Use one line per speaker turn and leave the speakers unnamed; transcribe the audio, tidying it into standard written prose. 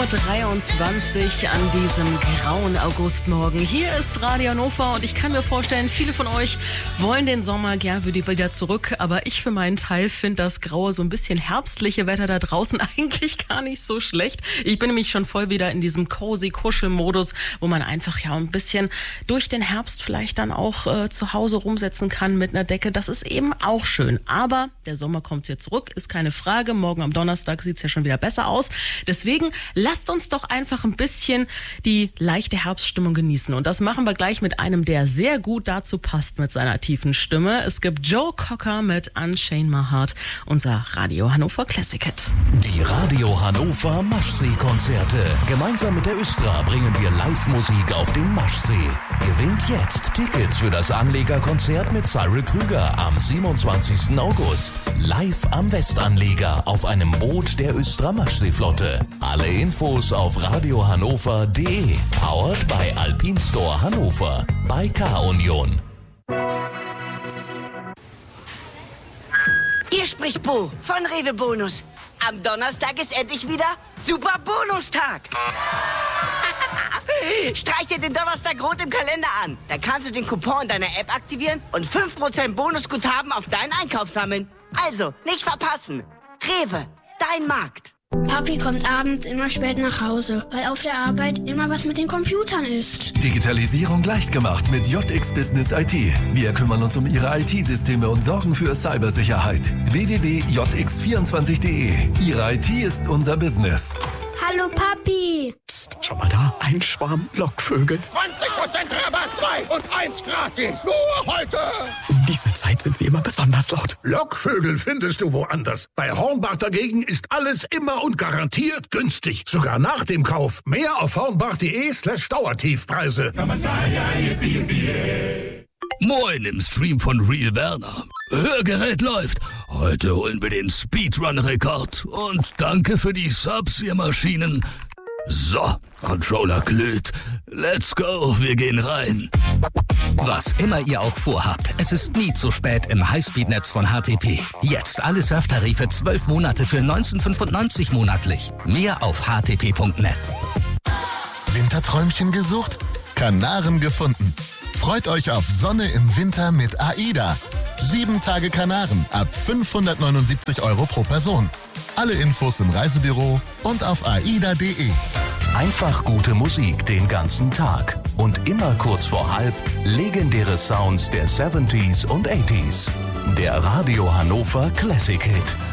7:23 Uhr an diesem grauen Augustmorgen. Hier ist Radio Hannover und ich kann mir vorstellen, viele von euch wollen den Sommer gerne wieder zurück, aber ich für meinen Teil finde das graue, so ein bisschen herbstliche Wetter da draußen eigentlich gar nicht so schlecht. Ich bin nämlich schon voll wieder in diesem cozy Kuschelmodus, wo man einfach ja ein bisschen durch den Herbst vielleicht dann auch zu Hause rumsetzen kann mit einer Decke. Das ist eben auch schön. Aber der Sommer kommt jetzt zurück, ist keine Frage. Morgen am Donnerstag sieht es ja schon wieder besser aus. Deswegen lasst uns doch einfach ein bisschen die leichte Herbststimmung genießen. Und das machen wir gleich mit einem, der sehr gut dazu passt mit seiner tiefen Stimme. Es gibt Joe Cocker mit Unchain My Heart, unser Radio Hannover Classic Hit.
Die Radio Hannover Maschsee-Konzerte. Gemeinsam mit der Östra bringen wir Live-Musik auf den Maschsee. Gewinnt jetzt Tickets für das Anlegerkonzert mit Cyril Krüger am 27. August. Live am Westanleger auf einem Boot der Östra Maschseeflotte. Alle Infos auf radiohannover.de. Powered by Alpine Store Hannover. Bei K-Union.
Hier spricht Bo von Rewe Bonus. Am Donnerstag ist endlich wieder Super Bonustag. Streich dir den Donnerstag rot im Kalender an. Dann kannst du den Coupon in deiner App aktivieren und 5% Bonusguthaben auf deinen Einkauf sammeln. Also, nicht verpassen. Rewe, dein Markt.
Papi kommt abends immer spät nach Hause, weil auf der Arbeit immer was mit den Computern ist.
Digitalisierung leicht gemacht mit JX Business IT. Wir kümmern uns um Ihre IT-Systeme und sorgen für Cybersicherheit. www.jx24.de. Ihre IT ist unser Business.
Hallo Papi.
Psst, schau mal da, ein Schwarm Lockvögel.
20% Rabatt, 2 und 1 gratis. Nur heute.
Um diese Zeit sind sie immer besonders laut.
Lockvögel findest du woanders. Bei Hornbach dagegen ist alles immer und garantiert günstig. Sogar nach dem Kauf. Mehr auf hornbach.de/Dauertiefpreise.
Moin im Stream von Real Werner. Hörgerät läuft. Heute holen wir den Speedrun-Rekord. Und danke für die Subs, ihr Maschinen. So, Controller glüht. Let's go, wir gehen rein.
Was immer ihr auch vorhabt, es ist nie zu spät im Highspeed-Netz von HTP. Jetzt alle Surftarife 12 Monate für 19,95 monatlich. Mehr auf htp.net.
Winterträumchen gesucht? Kanaren gefunden. Freut euch auf Sonne im Winter mit AIDA. 7 Tage Kanaren ab 579 € pro Person. Alle Infos im Reisebüro und auf aida.de.
Einfach gute Musik den ganzen Tag. Und immer kurz vor halb legendäre Sounds der 70s und 80s. Der Radio Hannover Classic Hit.